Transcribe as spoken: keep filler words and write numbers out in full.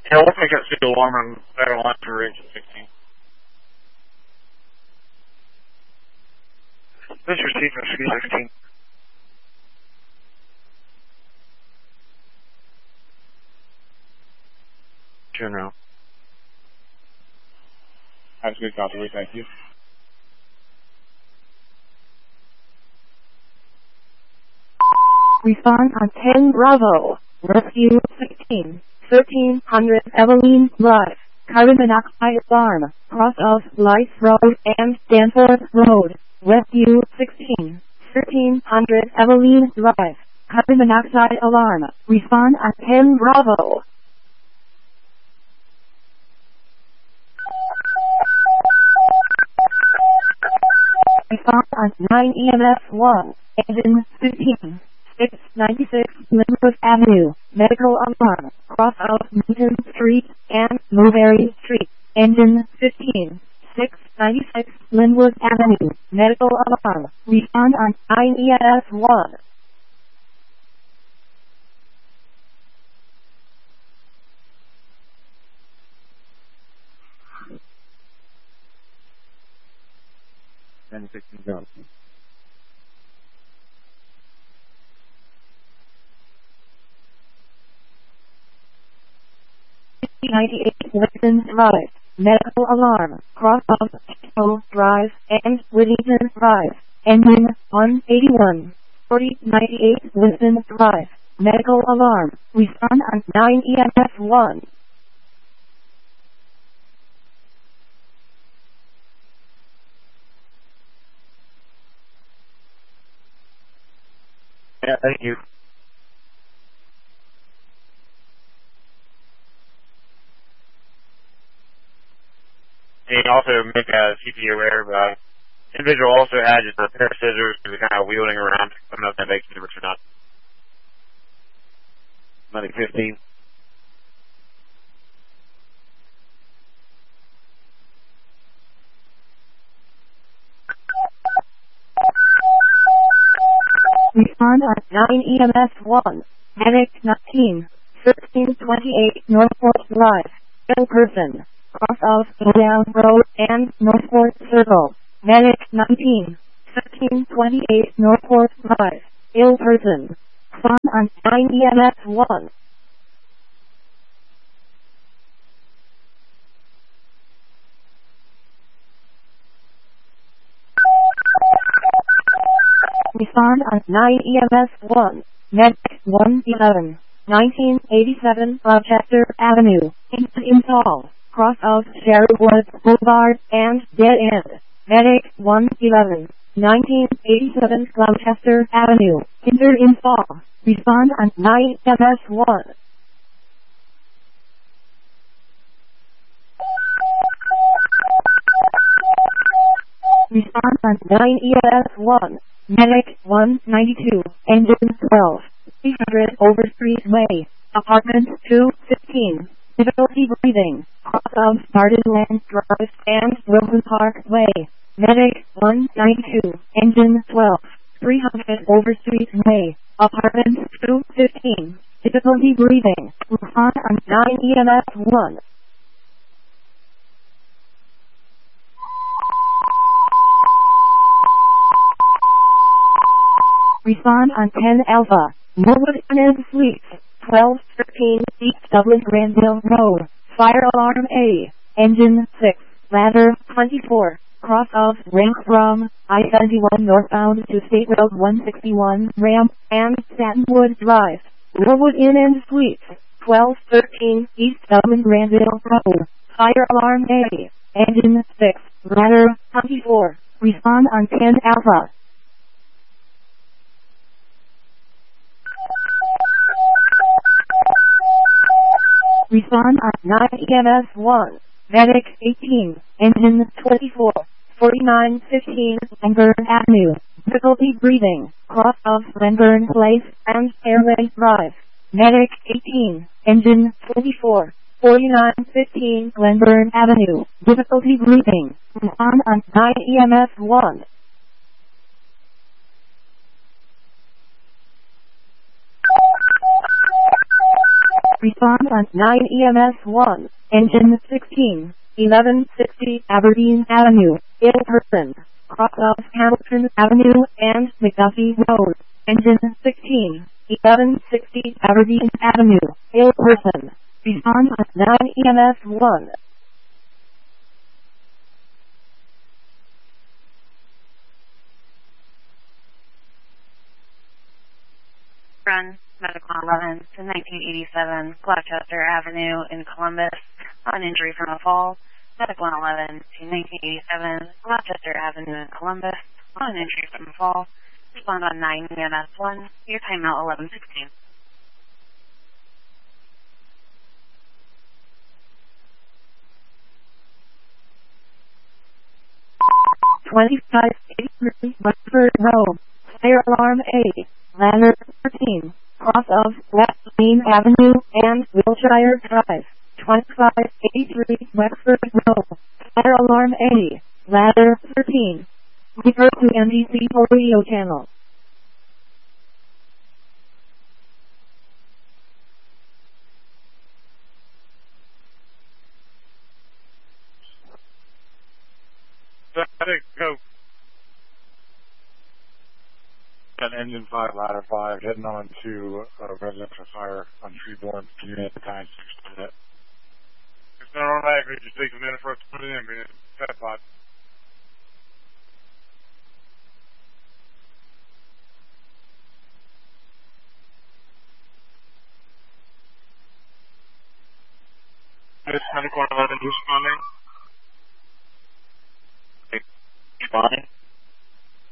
Yeah, we'll pick up the alarm on that line for engine sixteen. This is Steve from C sixteen. General. That's good copy, thank you. Respond on ten Bravo. Rescue sixteen. thirteen hundred Evelyn Drive. Carbon monoxide alarm. Cross of Lights Road and Danforth Road. Rescue sixteen. thirteen hundred Evelyn Drive. Carbon monoxide alarm. Respond on ten Bravo. Respond on nine E M S one. Engine fifteen. six ninety-six Linwood Avenue. Medical alarm. Cross of Newton Street and Mulberry Street. Engine fifteen. six ninety-six Linwood Avenue. Medical alarm. Respond on nine E M S one. ten sixteen go. ninety-eight Whitson Drive. Medical alarm. Cross of Chico Drive and Whittington Drive. Engine one eighty-one. forty ninety-eight Whitson Drive. Medical alarm. Respond on nine E M S one. Yeah, thank you. And also make a C P aware of uh, individual also had just a pair of scissors to be kind of wheeling around. I don't know if that makes a difference or not. Medic fifteen. Respond on nine E M S one. Medic nineteen. thirteen twenty-eight Northport Drive. Ill person. Cross of Down Road and Northport Circle. Medic nineteen. thirteen twenty-eight Northport Drive. Ill person. Respond on nine E M S one. Respond on nine E M S one. Medic one eleven. nineteen eighty-seven Rochester Avenue. Install. Cross of Sherwood Boulevard and Dead End. Medic one eleven. nineteen eighty-seven Gloucester Avenue. Inter install. Respond on nine E M S one. Respond on nine E M S one. Medic one ninety-two. Engine twelve. three hundred Overstreet Way. Apartment two fifteen. Difficulty breathing. Cross of Garden Land Drive and Wilson Park Way. Medic one ninety-two. Engine twelve. three hundred Overstreet Way. Apartment two fifteen. Difficulty breathing. Respond on nine E M S one. Respond on ten Alpha. Norwood and Suites. twelve thirteen East Dublin Granville Road. Fire alarm A. Engine six. Ladder twenty-four. Cross of ramp from I seventy-one northbound to State Road one sixty-one ramp and Satinwood Drive. Norwood Inn and Suites. twelve thirteen East Dublin Granville Road. Fire alarm A. Engine six. Ladder twenty-four. Respond on ten Alpha. Respond on nine E M S one. Medic eighteen. Engine twenty-four. forty-nine fifteen Glenburn Avenue. Difficulty breathing. Cross of Glenburn Place and Airway Drive. Medic eighteen. Engine twenty-four. forty-nine fifteen Glenburn Avenue. Difficulty breathing. Respond on nine E M S one. Respond on nine E M S one, engine sixteen, eleven sixty Aberdeen Avenue, ill person, cross of Hamilton Avenue and McDuffie Road, engine sixteen, eleven sixty Aberdeen Avenue, ill person. Respond on nine E M S one. Run Medical eleven to nineteen eighty-seven Gloucester Avenue in Columbus on injury from a fall. Medical eleven to nineteen eighty-seven Gloucester Avenue in Columbus on injury from a fall. Respond on nine E M S one. Your timeout eleven sixteen. twenty-five eighty-three Westford Road, fire alarm A, ladder thirteen, cross of West Main Avenue and Wilshire Drive, twenty-five eighty-three Westford Road, fire alarm A, ladder thirteen. Refer to N B C radio channel. Go. Got engine five, ladder five, heading on to uh, residential fire on Treeborn. Can you hit the time six to that? It's not automatic. It just takes a minute for us to put it in, but it's a set pot. This Medical eleven responding. Responding.